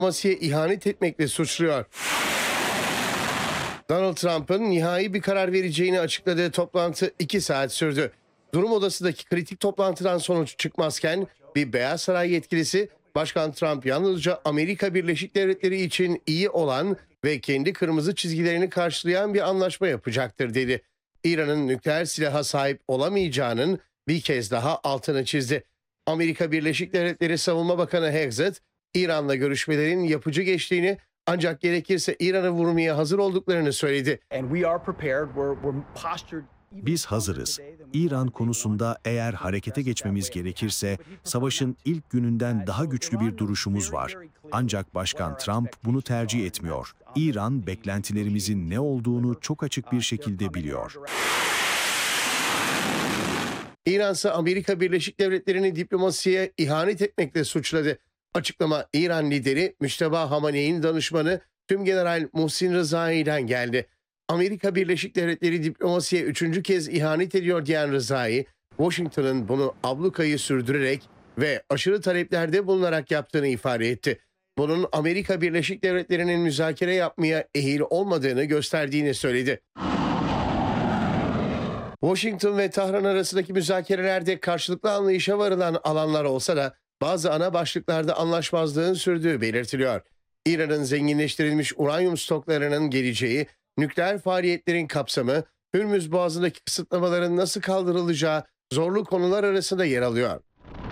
diplomasiye ihanet etmekle suçluyor. Donald Trump'ın nihai bir karar vereceğini açıkladığı toplantı 2 saat sürdü. Durum odasındaki kritik toplantıdan sonuç çıkmazken bir Beyaz Saray yetkilisi, Başkan Trump yalnızca Amerika Birleşik Devletleri için iyi olan ve kendi kırmızı çizgilerini karşılayan bir anlaşma yapacaktır dedi. İran'ın nükleer silaha sahip olamayacağının bir kez daha altını çizdi. Amerika Birleşik Devletleri Savunma Bakanı Hegseth, İran'la görüşmelerin yapıcı geçtiğini ancak gerekirse İran'ı vurmaya hazır olduklarını söyledi. Biz hazırız. İran konusunda eğer harekete geçmemiz gerekirse savaşın ilk gününden daha güçlü bir duruşumuz var. Ancak Başkan Trump bunu tercih etmiyor. İran beklentilerimizin ne olduğunu çok açık bir şekilde biliyor. İran ise Amerika Birleşik Devletleri'ni diplomasiye ihanet etmekle suçladı. Açıklama İran lideri Müçteba Hamaney'in danışmanı Tümgeneral Muhsin Rızai'den geldi. Amerika Birleşik Devletleri diplomasiye 3. kez ihanet ediyor diyen Rızai, Washington'ın bunu ablukayı sürdürerek ve aşırı taleplerde bulunarak yaptığını ifade etti. Bunun Amerika Birleşik Devletleri'nin müzakere yapmaya ehil olmadığını gösterdiğini söyledi. Washington ve Tahran arasındaki müzakerelerde karşılıklı anlayışa varılan alanlar olsa da bazı ana başlıklarda anlaşmazlığın sürdüğü belirtiliyor. İran'ın zenginleştirilmiş uranyum stoklarının geleceği, nükleer faaliyetlerin kapsamı, Hürmüz Boğazı'ndaki kısıtlamaların nasıl kaldırılacağı zorlu konular arasında yer alıyor.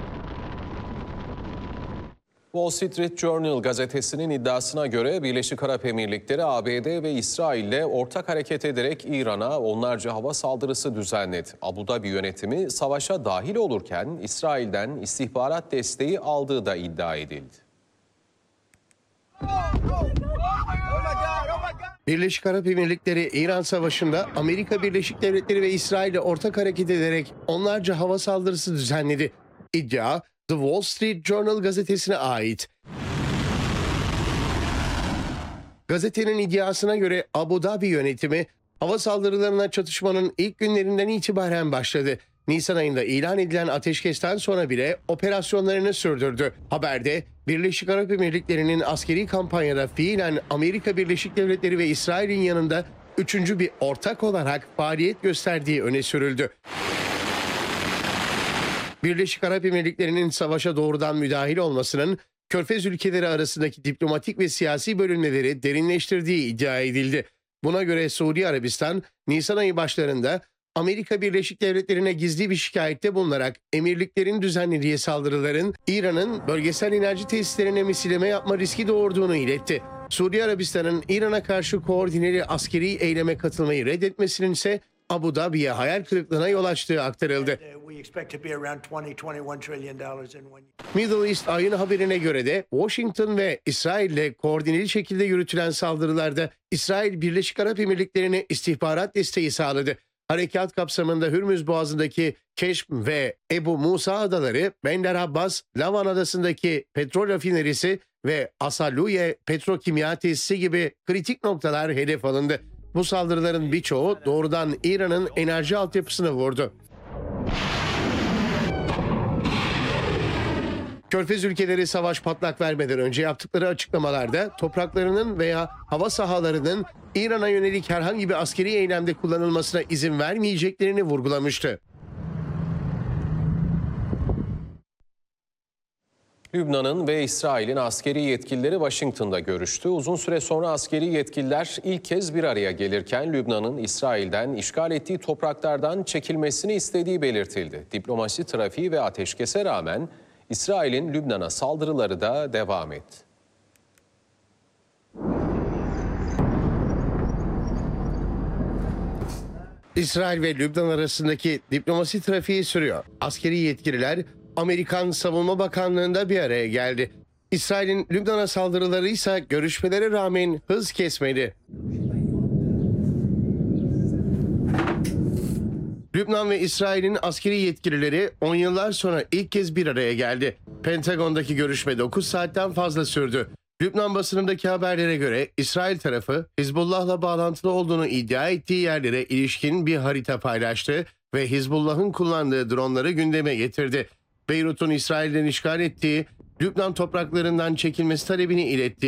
Wall Street Journal gazetesinin iddiasına göre Birleşik Arap Emirlikleri, ABD ve İsrail'le ortak hareket ederek İran'a onlarca hava saldırısı düzenledi. Abu Dhabi yönetimi savaşa dahil olurken İsrail'den istihbarat desteği aldığı da iddia edildi. Birleşik Arap Emirlikleri İran Savaşı'nda Amerika Birleşik Devletleri ve İsrail'le ortak hareket ederek onlarca hava saldırısı düzenledi. İddia The Wall Street Journal gazetesine ait. Gazetenin iddiasına göre Abu Dhabi yönetimi hava saldırılarına çatışmanın ilk günlerinden itibaren başladı. Nisan ayında ilan edilen ateşkesten sonra bile operasyonlarını sürdürdü. Haberde Birleşik Arap Emirlikleri'nin askeri kampanyada fiilen Amerika Birleşik Devletleri ve İsrail'in yanında üçüncü bir ortak olarak faaliyet gösterdiği öne sürüldü. Birleşik Arap Emirlikleri'nin savaşa doğrudan müdahil olmasının Körfez ülkeleri arasındaki diplomatik ve siyasi bölünmeleri derinleştirdiği iddia edildi. Buna göre Suudi Arabistan, Nisan ayı başlarında Amerika Birleşik Devletleri'ne gizli bir şikayette bulunarak emirliklerin düzenlediği saldırıların İran'ın bölgesel enerji tesislerine misilleme yapma riski doğurduğunu iletti. Suudi Arabistan'ın İran'a karşı koordineli askeri eyleme katılmayı reddetmesinin ise Abu Dhabi'ye hayal kırıklığına yol açtığı aktarıldı. Middle East Eye'ın haberine göre de Washington ve İsrail'le koordineli şekilde yürütülen saldırılarda İsrail Birleşik Arap Emirlikleri'ne istihbarat desteği sağladı. Harekat kapsamında Hürmüz Boğazı'ndaki Keşm ve Ebu Musa adaları, Bender Abbas, Lavan Adası'ndaki petrol rafinerisi ve Asaluye petrokimya tesisi gibi kritik noktalar hedef alındı. Bu saldırıların birçoğu doğrudan İran'ın enerji altyapısını vurdu. Körfez ülkeleri savaş patlak vermeden önce yaptıkları açıklamalarda topraklarının veya hava sahalarının İran'a yönelik herhangi bir askeri eylemde kullanılmasına izin vermeyeceklerini vurgulamıştı. Lübnan'ın ve İsrail'in askeri yetkilileri Washington'da görüştü. Uzun süre sonra askeri yetkililer ilk kez bir araya gelirken Lübnan'ın İsrail'den işgal ettiği topraklardan çekilmesini istediği belirtildi. Diplomasi trafiği ve ateşkese rağmen İsrail'in Lübnan'a saldırıları da devam etti. İsrail ve Lübnan arasındaki diplomasi trafiği sürüyor. Askeri yetkililer Amerikan Savunma Bakanlığı'nda bir araya geldi. İsrail'in Lübnan'a saldırıları ise görüşmelere rağmen hız kesmedi. Lübnan ve İsrail'in askeri yetkilileri 10 yıllar sonra ilk kez bir araya geldi. Pentagon'daki görüşme 9 saatten fazla sürdü. Lübnan basınındaki haberlere göre İsrail tarafı Hizbullah'la bağlantılı olduğunu iddia ettiği yerlere ilişkin bir harita paylaştı ve Hizbullah'ın kullandığı dronları gündeme getirdi. Beyrut'un İsrail'den işgal ettiği Lübnan topraklarından çekilmesi talebini iletti.